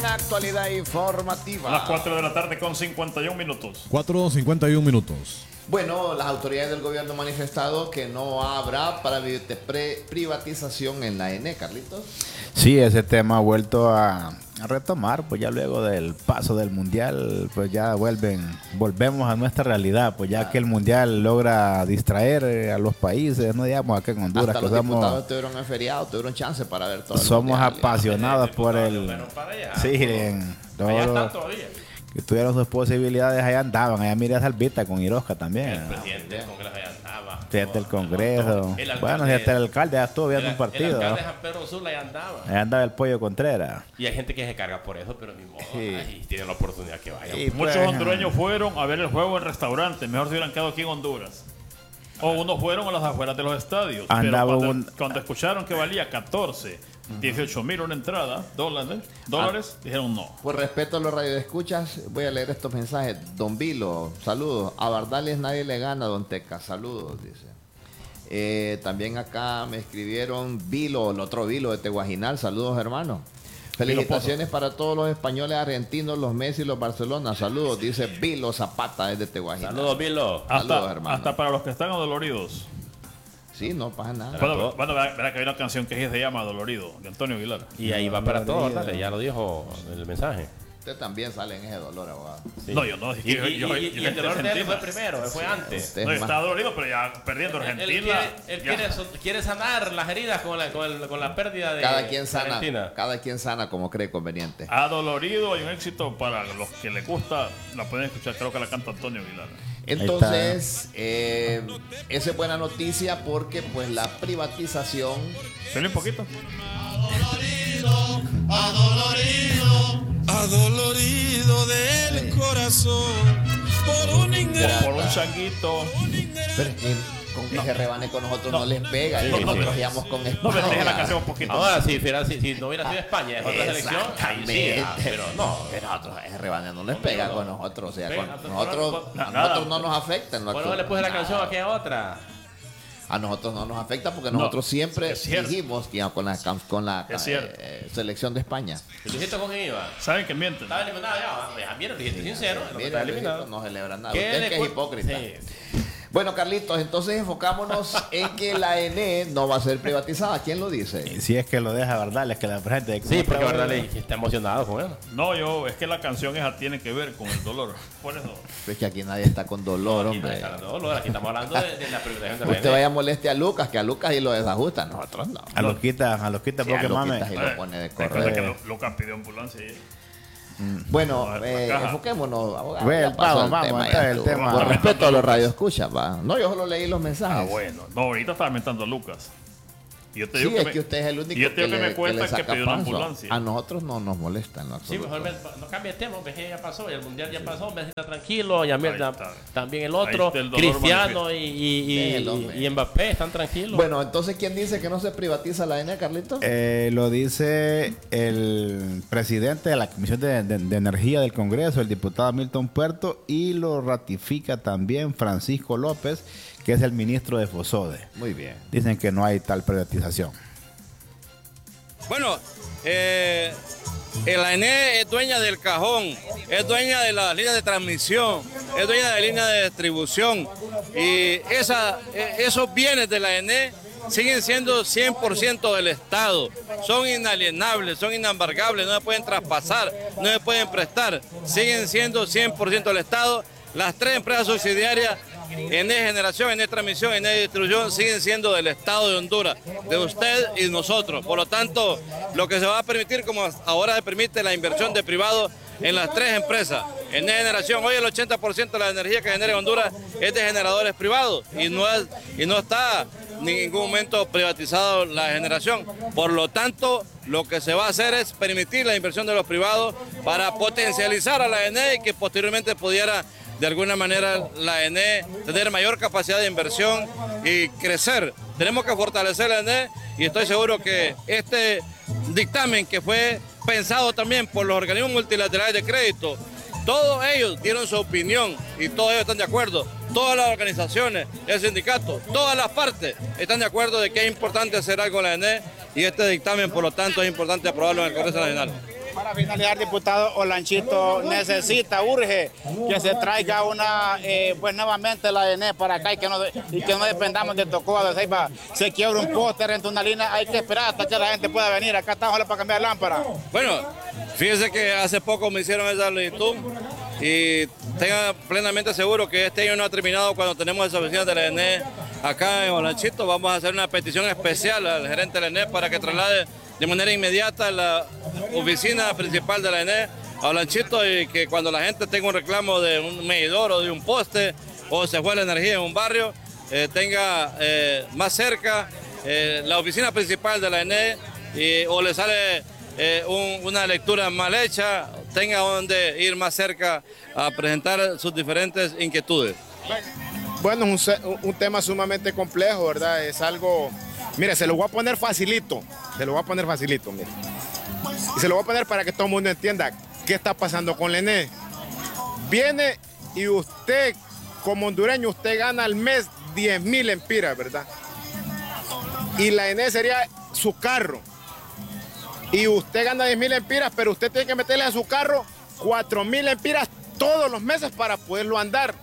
en actualidad informativa. Las 4 de la tarde con 51 minutos. 4:51 minutos. Bueno, las autoridades del gobierno han manifestado que no habrá privatización en la ENE, Carlitos. Sí, ese tema ha vuelto a retomar, pues ya luego del paso del mundial, pues ya volvemos a nuestra realidad, pues ya que el mundial logra distraer a los países, no digamos acá en Honduras. Hasta que los diputados tuvieron el feriado, tuvieron chance para ver todo. Somos mundial, apasionados por el... Sí, en todo. Allá están todavía. Que tuvieron sus posibilidades, allá andaban, allá miré a Salvita con Hirosca también. El presidente del Congreso allá andaba. Fíjate el Congreso. Bueno, fíjate el alcalde, ya estuvo viendo un partido. El alcalde de San Pedro Sula allá andaba. Allá andaba el Pollo Contreras. Y hay gente que se carga por eso, pero ni modo. Sí. Ay, tienen la oportunidad que vayan. Sí. Muchos pues, hondureños fueron a ver el juego en restaurantes. Mejor se hubieran quedado aquí en Honduras. O unos fueron a las afueras de los estadios. Andaba Pero cuando escucharon que valía 18,000 una entrada, dólares, dijeron no. Por respeto a los radioescuchas, voy a leer estos mensajes. Don Vilo, saludos. A Bardales nadie le gana, Don Teca, saludos, dice. También acá me escribieron Vilo, el otro Vilo de Teguajinal, saludos hermano. Felicitaciones para todos los españoles, argentinos, los Messi y los Barcelona, saludos, dice Vilo Zapata desde Teguajinal. Saludos, Vilo. Saludos, hermano. Hasta para los que están adoloridos. Sí, no pasa nada. Bueno, verá que hay una canción que se llama Dolorido, de Antonio Aguilar. Y ahí va para todos, ¿verdad? Ya lo dijo en el mensaje. Usted también sale en ese dolor, abogado. Sí. No, yo no. Y el dolor de él fue primero, fue antes. Usted No, es está más- dolorido, pero ya perdiendo Argentina. Él ya. quiere sanar las heridas con la pérdida de Cada quien sana, Argentina. cada quien sana como cree conveniente. Adolorido, hay un éxito para los que les gusta. La pueden escuchar, creo que la canta Antonio Aguilar. Entonces, esa es buena noticia porque pues la privatización Suele un poquito. Adolorido del corazón por un ingreso. Por un changuito. pero es que con que se rebane con nosotros no les pega y no, nosotros íbamos con No, España. pero deje la canción un poquito. Ahora, si no hubiera sido España, es otra selección. Ahí sí, Exactamente. pero no. Pero a nosotros ese rebane no les pega con nosotros, o sea, Venga, con pero nosotros, a nada. nosotros no nos afecta. en lo Bueno, le puse la canción a aquella otra. A nosotros no nos afecta porque No, nosotros siempre es cierto. dijimos que con la Es cierto. selección de España. ¿Y Luisito con quién iba? ¿Saben que mienten? Estaba eliminado ya. Mira, Luisito, sincero. Mira, Está eliminado. no celebra nada. ¿Qué Usted le que es cu- hipócrita. Sí. Bueno, Carlitos, entonces enfocámonos en que la ENE no va a ser privatizada. ¿Quién lo dice? Y si es que lo deja, ¿verdad? Es que la gente... Sí, porque verdad está emocionado con él. No, es que la canción esa tiene que ver con el dolor. Por eso. Es que aquí nadie está con dolor, Aquí no hombre. está hablando de dolor, aquí estamos hablando de la privilegiación de la Usted ENE. vaya moleste a Lucas, que a Lucas y lo desajusta. Nosotros no. A Loquita, Sí, a porque mame. Luquitas y lo pone de Recuerda correr. que Lucas pidió ambulancia y... Bueno, Caja. enfoquémonos, abogado. Ve, Ya pasó vamos, tema, está ya el estuvo. tema. Por respeto a los radioescuchas, va. No, yo solo leí los mensajes. Ah, bueno. No, ahorita estaba mentando a Lucas. Y yo te Sí, digo es que usted es el único y yo te que digo que le, me cuenta le que saca pidió una paso. ambulancia. A nosotros no nos molesta en lo Sí, absoluto. mejor no cambie el tema, ves que ya pasó, y el mundial ya pasó, me está tranquilo, ya mierda, está. también el Ahí otro, está el dolor Cristiano Déjelo, hombre. y Mbappé están tranquilos. Bueno, entonces, ¿quién dice que no se privatiza la ENE, Carlitos? Lo dice el presidente de la Comisión de Energía del Congreso, el diputado Milton Puerto, y lo ratifica también Francisco López, que es el ministro de FOSODE. Muy bien. Dicen que no hay tal privatización. Bueno, la ENE es dueña del cajón, es dueña de las líneas de transmisión, es dueña de la línea de distribución y esos bienes de la ENE siguen siendo 100% del Estado, son inalienables, son inembargables, no se pueden traspasar, no se pueden prestar, siguen siendo 100% del Estado. Las tres empresas subsidiarias, ENE Generación, ENE Transmisión, ENE Distribución, siguen siendo del Estado de Honduras, de usted y nosotros. Por lo tanto, lo que se va a permitir, como ahora se permite la inversión de privados en las tres empresas, ENE Generación, hoy el 80% de la energía que genera en Honduras es de generadores privados y no está en ningún momento privatizado la generación. Por lo tanto, lo que se va a hacer es permitir la inversión de los privados para potencializar a la ENE y que posteriormente pudiera de alguna manera la ENE tener mayor capacidad de inversión y crecer. Tenemos que fortalecer la ENE y estoy seguro que este dictamen que fue pensado también por los organismos multilaterales de crédito, todos ellos dieron su opinión y todos ellos están de acuerdo. Todas las organizaciones, el sindicato, todas las partes están de acuerdo de que es importante hacer algo en la ENE y este dictamen, por lo tanto, es importante aprobarlo en el Congreso Nacional. Para finalizar, diputado Olanchito urge que se traiga una, pues nuevamente la ENE para acá y que no dependamos de Tocoa, de Ceiba. Se quiebra un póster entre una línea, hay que esperar hasta que la gente pueda venir. Acá estamos para cambiar lámpara. Bueno, fíjese que hace poco me hicieron esa solicitud y tenga plenamente seguro que este año no ha terminado cuando tenemos esa oficina de la ENE acá en Olanchito. Vamos a hacer una petición especial al gerente de la ENE para que traslade de manera inmediata la oficina principal de la ENE a Olanchito y que cuando la gente tenga un reclamo de un medidor o de un poste o se fue la energía en un barrio, tenga más cerca la oficina principal de la ENE o le sale una lectura mal hecha, tenga donde ir más cerca a presentar sus diferentes inquietudes. Bueno, es un tema sumamente complejo, ¿verdad? Es algo... Mire, se lo voy a poner facilito, mire. Y se lo voy a poner para que todo el mundo entienda qué está pasando con la ENE. Viene y usted, como hondureño, usted gana al mes 10,000 lempiras, ¿verdad? Y la ENE sería su carro. Y usted gana 10,000 lempiras, pero usted tiene que meterle a su carro 4,000 lempiras todos los meses para poderlo andar.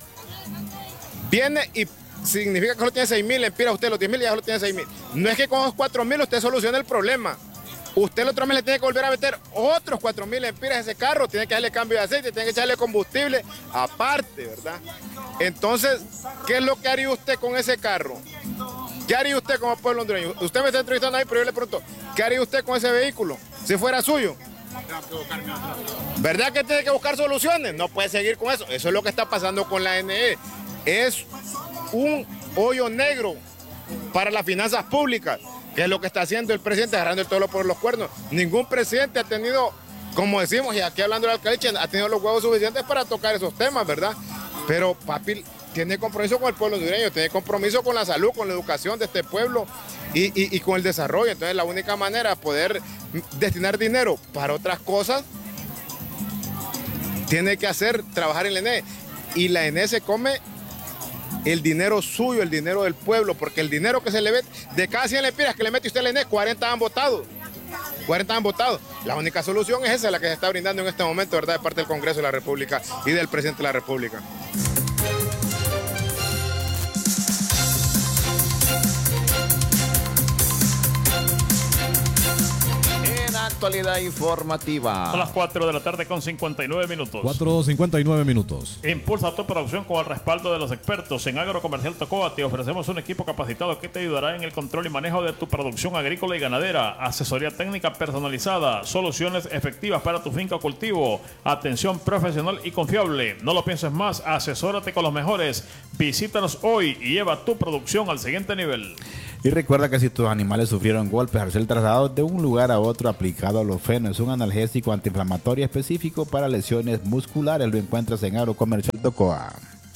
Viene y significa que solo tiene 6,000 lempiras, usted los 10,000 ya solo tiene 6,000. No es que con los 4,000 usted solucione el problema. Usted el otro mes le tiene que volver a meter otros 4,000 lempiras a ese carro, tiene que darle cambio de aceite, tiene que echarle combustible aparte, ¿verdad? Entonces, ¿qué es lo que haría usted con ese carro? ¿Qué haría usted como pueblo hondureño? Usted me está entrevistando ahí, pero yo le pregunto, ¿qué haría usted con ese vehículo si fuera suyo? ¿Verdad que tiene que buscar soluciones? No puede seguir con eso. Eso es lo que está pasando con la NE. Es un hoyo negro para las finanzas públicas, que es lo que está haciendo el presidente, agarrando el toro por los cuernos. Ningún presidente ha tenido, como decimos, y aquí hablando del alcalde, ha tenido los huevos suficientes para tocar esos temas, ¿verdad? Pero papi tiene compromiso con el pueblo hondureño, tiene compromiso con la salud, con la educación de este pueblo y con el desarrollo. Entonces la única manera de poder destinar dinero para otras cosas tiene que hacer trabajar en la ENE. Y la ENE se come el dinero suyo, el dinero del pueblo, porque el dinero que se le ve, de cada 100 lempiras que le mete usted a la ENE, 40 han votado. 40 han votado. La única solución es esa, la que se está brindando en este momento, ¿verdad?, de parte del Congreso de la República y del presidente de la República. Actualidad informativa. Son las 4 de la tarde con 59 minutos. 4:59 minutos. Impulsa tu producción con el respaldo de los expertos. En Agrocomercial Tocoa te ofrecemos un equipo capacitado que te ayudará en el control y manejo de tu producción agrícola y ganadera. Asesoría técnica personalizada. Soluciones efectivas para tu finca o cultivo. Atención profesional y confiable. No lo pienses más. Asesórate con los mejores. Visítanos hoy y lleva tu producción al siguiente nivel. Y recuerda que si tus animales sufrieron golpes al ser trasladados de un lugar a otro, aplicado Alofeno es un analgésico antiinflamatorio específico para lesiones musculares. Lo encuentras en Agrocomercial Tocoa.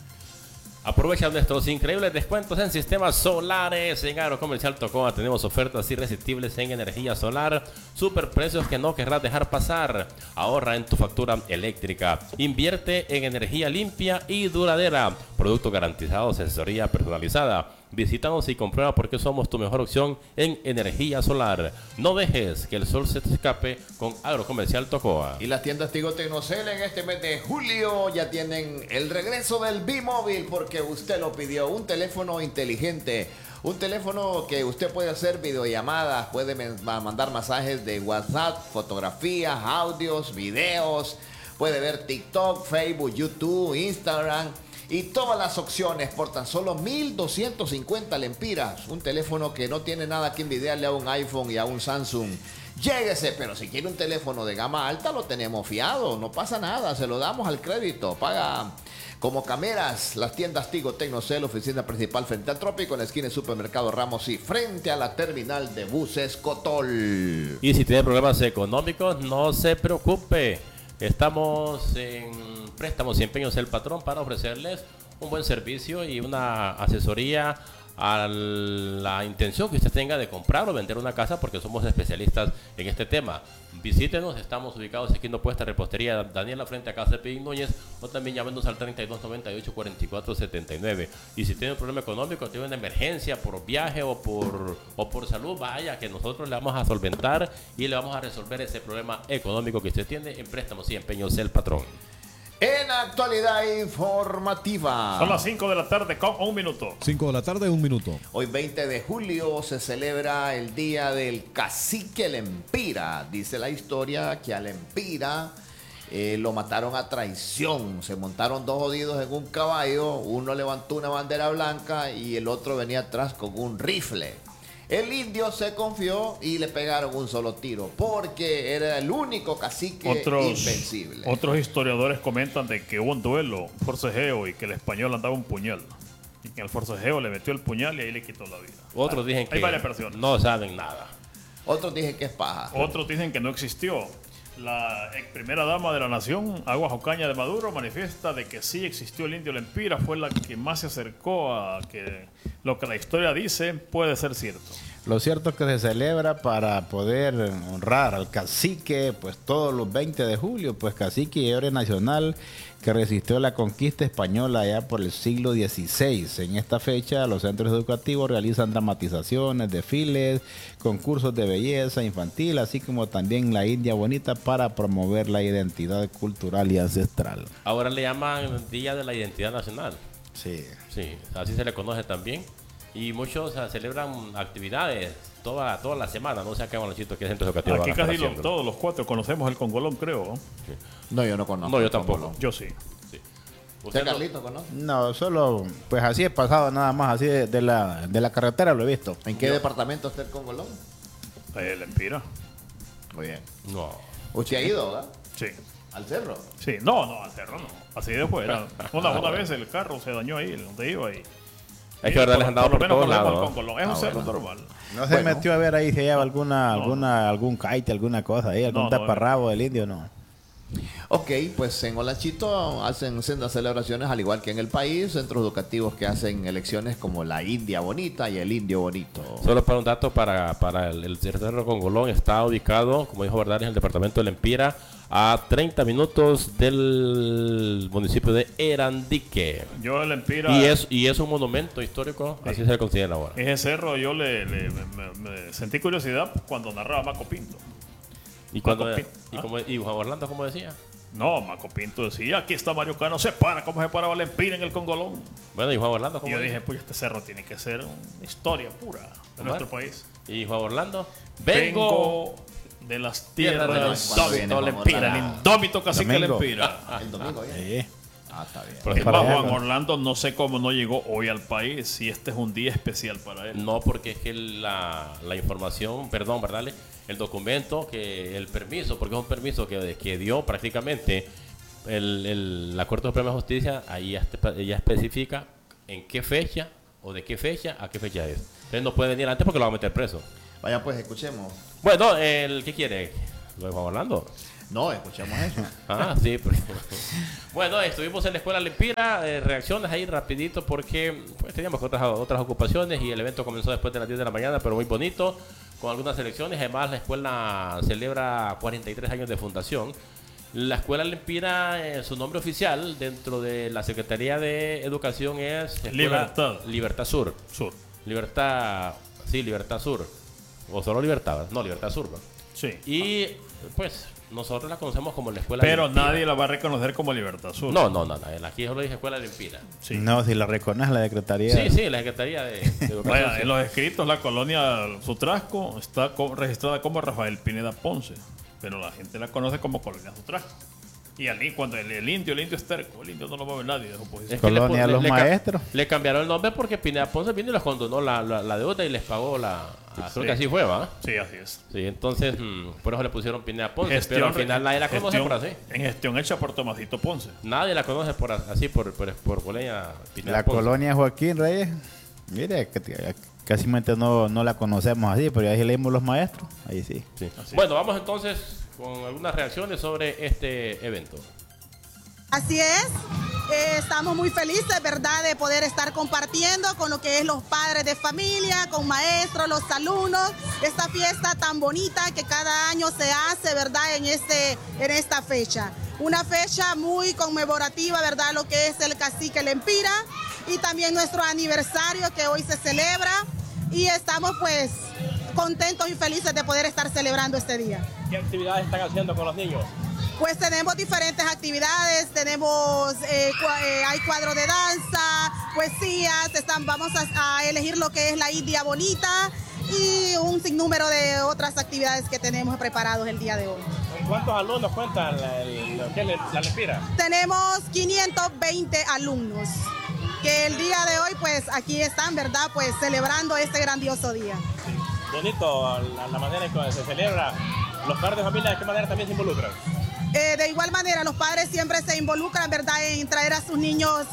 Aprovecha nuestros increíbles descuentos en sistemas solares. En Agrocomercial Tocoa tenemos ofertas irresistibles en energía solar, super precios que no querrás dejar pasar. Ahorra en tu factura eléctrica. Invierte en energía limpia y duradera. Productos garantizados, asesoría personalizada. Visítanos y comprueba por qué somos tu mejor opción en energía solar. No dejes que el sol se te escape con Agrocomercial Tocoa. Y las tiendas Tigo Tecnocel en este mes de julio ya tienen el regreso del B-Móvil, porque usted lo pidió. Un teléfono inteligente, un teléfono que usted puede hacer videollamadas, puede mandar mensajes de WhatsApp, fotografías, audios, videos, puede ver TikTok, Facebook, YouTube, Instagram y todas las opciones por tan solo 1,250 lempiras. Un teléfono que no tiene nada que envidiarle a un iPhone y a un Samsung. Lléguese, pero si quiere un teléfono de gama alta lo tenemos fiado, no pasa nada, se lo damos al crédito. Paga como Cameras, las tiendas Tigo Tecnocel, oficina principal frente al Trópico, en la esquina de Supermercado Ramos y frente a la terminal de buses Cotol. Y si tiene problemas económicos, no se preocupe. Estamos en préstamos y empeños El Patrón para ofrecerles un buen servicio y una asesoría a la intención que usted tenga de comprar o vender una casa, porque somos especialistas en este tema. Visítenos, estamos ubicados aquí en Opuesta Repostería Daniela, frente a Casa de Pidín Núñez, o también llámenos al 3298-4479. Y si tiene un problema económico, tiene una emergencia por viaje o por salud, vaya, que nosotros le vamos a solventar y le vamos a resolver ese problema económico que usted tiene en préstamos y empeños El Patrón. En actualidad informativa. Son las 5 de la tarde con 1 minuto. 5 de la tarde, 1 minuto. Hoy 20 de julio se celebra el Día del Cacique Lempira. Dice la historia que a Lempira lo mataron a traición. Se montaron dos jodidos en un caballo. Uno levantó una bandera blanca y el otro venía atrás con un rifle. El indio se confió y le pegaron un solo tiro porque era el único cacique invencible. Otros historiadores comentan de que hubo un duelo, forcejeo, y que el español andaba un puñal. Y que el forcejeo le metió el puñal y ahí le quitó la vida. Otros dicen hay que varias versiones. no saben nada. Otros dicen que es paja. Otros dicen que no existió. La ex primera dama de la nación, Aguas Ocaña de Maduro, manifiesta de que sí existió el indio Lempira, fue la que más se acercó a que lo que la historia dice puede ser cierto. Lo cierto es que se celebra para poder honrar al cacique, pues todos los 20 de julio, pues cacique y héroe nacional que resistió la conquista española allá por el siglo XVI. En esta fecha, los centros educativos realizan dramatizaciones, desfiles, concursos de belleza infantil, así como también la India Bonita para promover la identidad cultural y ancestral. Ahora le llaman Día de la Identidad Nacional. Sí. Sí, así se le conoce también. Y muchos celebran actividades toda la semana, no sé acá en Monachito qué centros educativos Aquí van a estar casi haciendo. todos los cuatro conocemos el congolón, creo. No, yo no conozco. No, yo tampoco. Yo sí. Sí. ¿Usted, no- Carlito, conoce? No, solo, pues así he pasado nada más, así de la carretera lo he visto. ¿En qué departamento está el Congolón? Lempira. Muy bien. No. ¿Usted ha ido, verdad? Sí. ¿Al cerro? Sí, no, al cerro no. Así de fuera. Una vez el carro se dañó ahí, donde iba ahí. Es que verdad les han dado por lo menos todos conocemos lados, el ¿no? Congolón. Es un cerro normal. No se metió a ver ahí si lleva algún kite, alguna cosa ahí, algún No, taparrabo del indio, no. Ok, pues en Olanchito hacen sendas celebraciones al igual que en el país, centros educativos que hacen elecciones como la India Bonita y el Indio Bonito. Solo para un dato, para el Cerro Congolón está ubicado, como dijo Verdad, en el departamento de Lempira, a 30 minutos del municipio de Erandique. Yo el Lempira. Y es un monumento histórico, así se le considera ahora. Ese cerro yo me sentí curiosidad cuando narraba Maco Pinto. Y cuando Maco Pinto. y Juan Orlando, ¿cómo decía? No, Maco Pinto decía, aquí está Mario Cano, se para, como se paraba Lempira en el Congolón. Bueno, y Juan Orlando, Y ¿cómo yo decía? dije, pues este cerro tiene que ser una historia pura de ¿Cómo nuestro es? país. Y Juan Orlando, Vengo de las tierras Bueno, del cuando viene indómito Juan Lempira, el Orlando. indómito cacique Domingo. Lempira. El domingo ya. Sí. Ah, está bien. Porque Es para más, allá, Juan ¿no? Orlando no sé cómo no llegó hoy al país, si este es un día especial para él. no, porque es que la información, perdón, ¿verdad? El documento, que el permiso, porque es un permiso que dio prácticamente la Corte Suprema de Justicia, ahí ya especifica en qué fecha o de qué fecha a qué fecha es. Entonces no puede venir antes porque lo va a meter preso. Vaya pues, escuchemos. Bueno, ¿qué quiere? ¿Lo de Juan Orlando? No, escuchemos eso. Ah, sí. Bueno, estuvimos en la escuela Lempira, reacciones ahí rapidito porque pues, teníamos otras ocupaciones y el evento comenzó después de las 10 de la mañana, pero muy bonito, con algunas elecciones. Además, la escuela celebra 43 años de fundación. La escuela Lempira, su nombre oficial dentro de la Secretaría de Educación es Libertad Sur. Libertad Sur. O solo Libertad, no, Libertad Sur. ¿no? Sí. Y pues nosotros la conocemos como la escuela Pero Lempira. nadie la va a reconocer como Libertad Sur. No. Aquí solo dije escuela Lempira. Sí. No, si la reconoce la secretaría. Sí, la Secretaría de Educación. Vaya, sí. en los escritos la colonia Sutrasco está registrada como Rafael Pineda Ponce, pero la gente la conoce como colonia Sutrasco. Y cuando el indio es terco, el indio no lo mueve nadie de su oposición. Es que Colonia Los Maestros. Le cambiaron el nombre porque Pineda Ponce vino y les condonó la deuda y les pagó creo que así fue, ¿va? Sí, así es. Sí, entonces por eso le pusieron Pineda Ponce, pero al final nadie la conoce por así. En gestión hecha por Tomasito Ponce. Nadie la conoce por así, por colonia Pineda La Ponce. colonia Joaquín Reyes. Mire, casi no la conocemos así, pero ahí leímos Los Maestros. Ahí sí. Sí. Así Bueno, vamos entonces con algunas reacciones sobre este evento. Así es. Estamos muy felices, ¿verdad?, de poder estar compartiendo con lo que es los padres de familia, con maestros, los alumnos, esta fiesta tan bonita que cada año se hace, ¿verdad?, en esta fecha. Una fecha muy conmemorativa, ¿verdad?, lo que es el Cacique Lempira y también nuestro aniversario que hoy se celebra y estamos pues contentos y felices de poder estar celebrando este día. ¿Qué actividades están haciendo con los niños? Pues tenemos diferentes actividades, tenemos, hay cuadro de danza, poesías, vamos a elegir lo que es la India Bonita y un sinnúmero de otras actividades que tenemos preparados el día de hoy. ¿Con cuántos alumnos cuentan la Lempira? Tenemos 520 alumnos que el día de hoy pues aquí están, ¿verdad?, pues celebrando este grandioso día. Sí. Bonito la manera en que se celebra. ¿Los padres de familia de qué manera también se involucran? De igual manera, los padres siempre se involucran, ¿verdad?, en traer a sus niños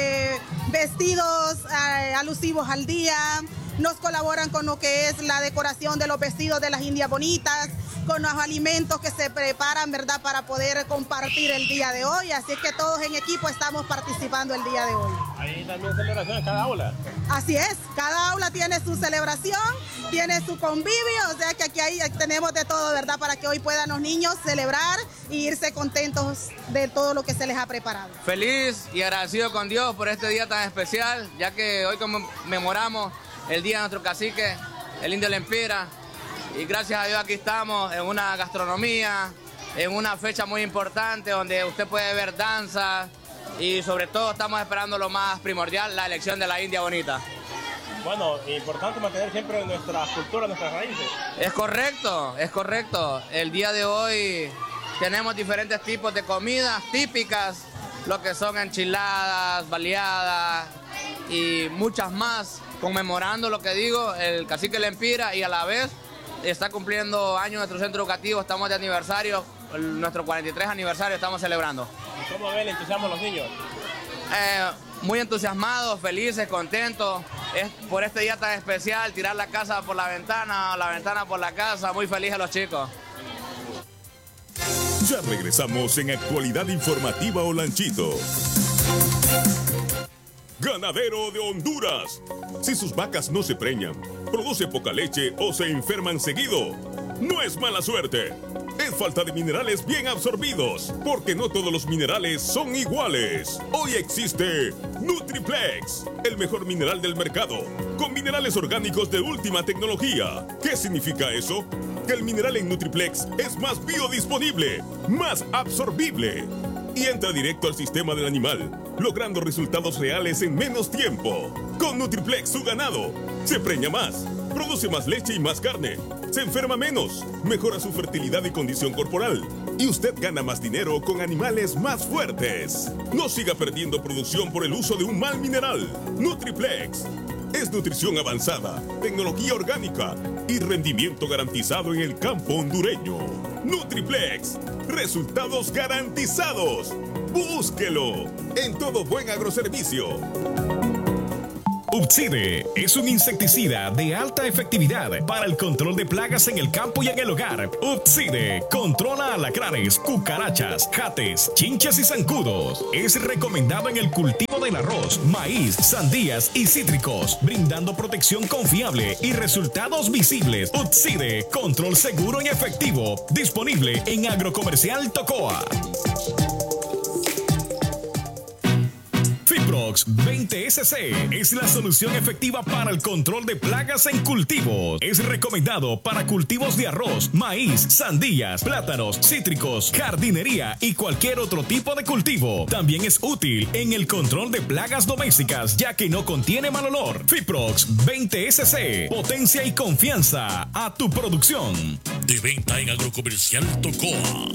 vestidos alusivos al día. Nos colaboran con lo que es la decoración de los vestidos de las Indias Bonitas, con los alimentos que se preparan, ¿verdad?, para poder compartir el día de hoy. Así es que todos en equipo estamos participando el día de hoy. ¿Hay también celebración en cada aula? Así es, cada aula tiene su celebración, tiene su convivio, o sea que aquí tenemos de todo, ¿verdad?, para que hoy puedan los niños celebrar y irse contentos de todo lo que se les ha preparado. Feliz y agradecido con Dios por este día tan especial, ya que hoy conmemoramos el día de nuestro cacique, el Indio Lempira, y gracias a Dios aquí estamos en una gastronomía, en una fecha muy importante donde usted puede ver danza y sobre todo estamos esperando lo más primordial, la elección de la India Bonita. Bueno, importante mantener siempre nuestra cultura, nuestras raíces. Es correcto, es correcto. El día de hoy tenemos diferentes tipos de comidas típicas, lo que son enchiladas, baleadas y muchas más, conmemorando lo que digo, el Cacique Lempira, y a la vez está cumpliendo años nuestro centro educativo, estamos de aniversario, nuestro 43 aniversario estamos celebrando. ¿Y cómo ven el entusiasmo de los niños? Muy entusiasmados, felices, contentos por este día tan especial, tirar la casa por la ventana por la casa, muy felices los chicos. Ya regresamos en Actualidad Informativa Olanchito. Ganadero de Honduras. Si sus vacas no se preñan, producen poca leche o se enferman seguido, no es mala suerte. Es falta de minerales bien absorbidos, porque no todos los minerales son iguales. Hoy existe Nutriplex, el mejor mineral del mercado, con minerales orgánicos de última tecnología. ¿Qué significa eso? Que el mineral en Nutriplex es más biodisponible, más absorbible y entra directo al sistema del animal, logrando resultados reales en menos tiempo. Con Nutriplex su ganado se preña más, produce más leche y más carne, se enferma menos, mejora su fertilidad y condición corporal, y usted gana más dinero con animales más fuertes. No siga perdiendo producción por el uso de un mal mineral. Nutriplex es nutrición avanzada, tecnología orgánica y rendimiento garantizado en el campo hondureño. Nutriplex, resultados garantizados. Búsquelo en todo buen agroservicio. Upside es un insecticida de alta efectividad para el control de plagas en el campo y en el hogar. Upside controla alacranes, cucarachas, jates, chinches y zancudos. Es recomendado en el cultivo del arroz, maíz, sandías y cítricos, brindando protección confiable y resultados visibles. Upside, control seguro y efectivo. Disponible en Agrocomercial Tocoa. Fiprox 20SC es la solución efectiva para el control de plagas en cultivos. Es recomendado para cultivos de arroz, maíz, sandías, plátanos, cítricos, jardinería y cualquier otro tipo de cultivo. También es útil en el control de plagas domésticas, ya que no contiene mal olor. Fiprox 20SC, potencia y confianza a tu producción. De venta en Agrocomercial Tocoa.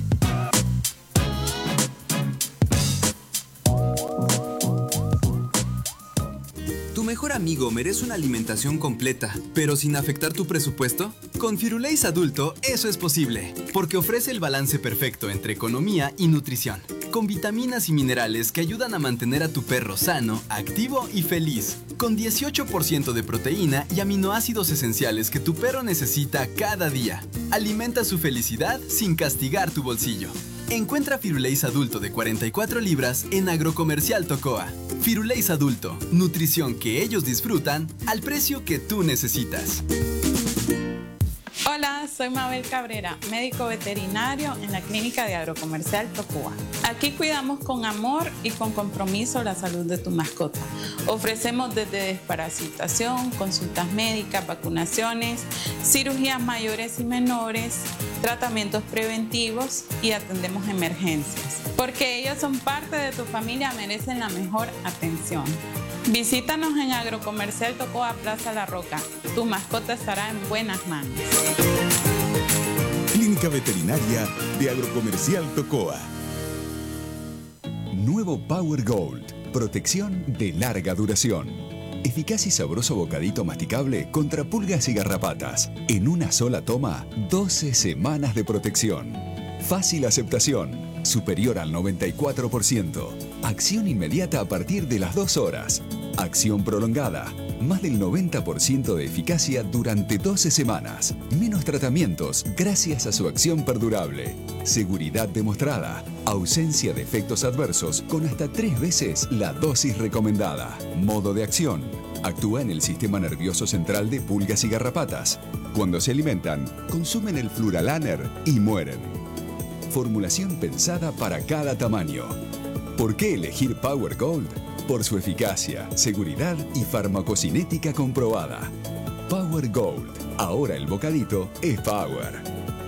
Tu mejor amigo merece una alimentación completa, pero sin afectar tu presupuesto. Con Firulais Adulto eso es posible, porque ofrece el balance perfecto entre economía y nutrición, con vitaminas y minerales que ayudan a mantener a tu perro sano, activo y feliz, con 18% de proteína y aminoácidos esenciales que tu perro necesita cada día. Alimenta su felicidad sin castigar tu bolsillo. Encuentra Firulais adulto de 44 libras en Agrocomercial Tocoa. Firulais adulto, nutrición que ellos disfrutan al precio que tú necesitas. Hola, soy Mabel Cabrera, médico veterinario en la clínica de Agrocomercial Tocoa. Aquí cuidamos con amor y con compromiso la salud de tu mascota. Ofrecemos desde desparasitación, consultas médicas, vacunaciones, cirugías mayores y menores, tratamientos preventivos y atendemos emergencias. Porque ellos son parte de tu familia, merecen la mejor atención. Visítanos en Agrocomercial Tocoa Plaza La Roca. Tu mascota estará en buenas manos. Clínica Veterinaria de Agrocomercial Tocoa. Nuevo Power Gold. Protección de larga duración. Eficaz y sabroso bocadito masticable contra pulgas y garrapatas. En una sola toma, 12 semanas de protección. Fácil aceptación. Superior al 94%. Acción inmediata a partir de las 2 horas. Acción prolongada. Más del 90% de eficacia durante 12 semanas. Menos tratamientos gracias a su acción perdurable. Seguridad demostrada. Ausencia de efectos adversos con hasta 3 veces la dosis recomendada. Modo de acción. Actúa en el sistema nervioso central de pulgas y garrapatas. Cuando se alimentan, consumen el Fluralaner y mueren. Formulación pensada para cada tamaño. ¿Por qué elegir Power Gold? Por su eficacia, seguridad y farmacocinética comprobada. Power Gold. Ahora el bocadito es Power.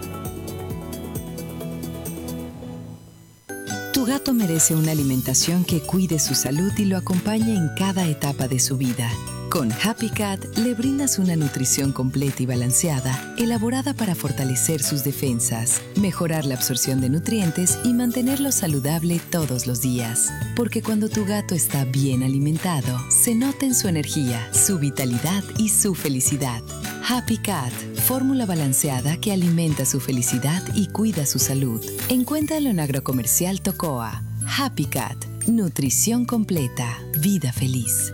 Tu gato merece una alimentación que cuide su salud y lo acompañe en cada etapa de su vida. Con Happy Cat le brindas una nutrición completa y balanceada, elaborada para fortalecer sus defensas, mejorar la absorción de nutrientes y mantenerlo saludable todos los días. Porque cuando tu gato está bien alimentado, se nota en su energía, su vitalidad y su felicidad. Happy Cat, fórmula balanceada que alimenta su felicidad y cuida su salud. Encuéntralo en Agrocomercial Tocoa. Happy Cat, nutrición completa, vida feliz.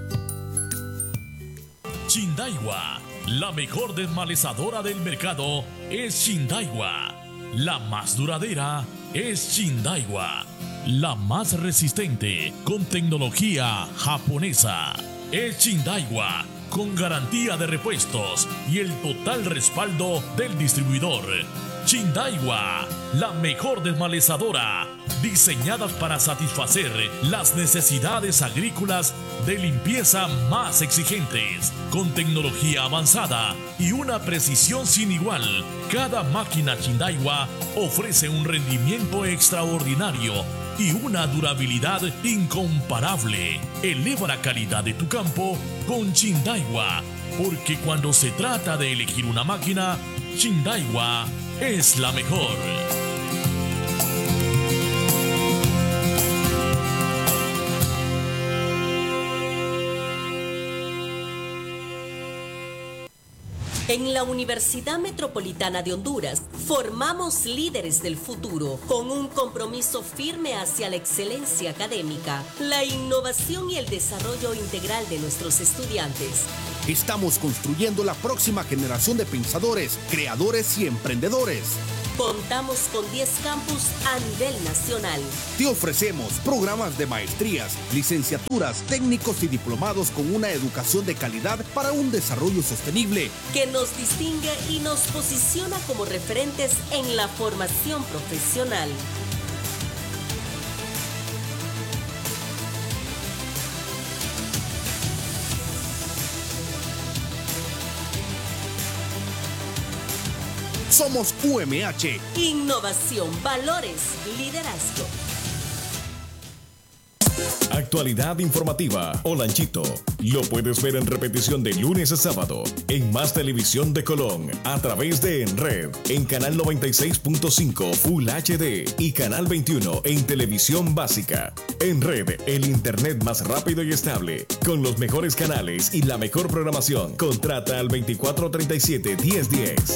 Chindaiwa, la mejor desmalezadora del mercado es Chindaiwa. La más duradera es Chindaiwa. La más resistente con tecnología japonesa es Chindaiwa, con garantía de repuestos y el total respaldo del distribuidor. Chindaiwa, la mejor desmalezadora, diseñada para satisfacer las necesidades agrícolas de limpieza más exigentes, con tecnología avanzada y una precisión sin igual. Cada máquina Chindaiwa ofrece un rendimiento extraordinario y una durabilidad incomparable. Eleva la calidad de tu campo con Chindaiwa, porque cuando se trata de elegir una máquina, Chindaiwa es la mejor. En la Universidad Metropolitana de Honduras formamos líderes del futuro con un compromiso firme hacia la excelencia académica, la innovación y el desarrollo integral de nuestros estudiantes. Estamos construyendo la próxima generación de pensadores, creadores y emprendedores. Contamos con 10 campus a nivel nacional. Te ofrecemos programas de maestrías, licenciaturas, técnicos y diplomados con una educación de calidad para un desarrollo sostenible que nos distingue y nos posiciona como referentes en la formación profesional. Somos UMH. Innovación, valores, liderazgo. Actualidad informativa o Lanchito. Lo puedes ver en repetición de lunes a sábado en Más Televisión de Colón a través de En Red, en Canal 96.5 Full HD y Canal 21 en Televisión Básica. En Red, el internet más rápido y estable, con los mejores canales y la mejor programación. Contrata al 2437-1010.